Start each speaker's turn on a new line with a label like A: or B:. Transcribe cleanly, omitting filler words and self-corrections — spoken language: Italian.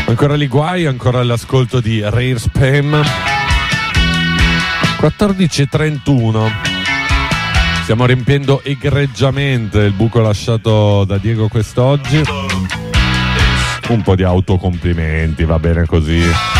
A: Ancora lì guai, ancora all'ascolto di Rare Spam. 14:31. Stiamo riempiendo egregiamente il buco lasciato da Diego quest'oggi. Un po' di autocomplimenti, va bene così.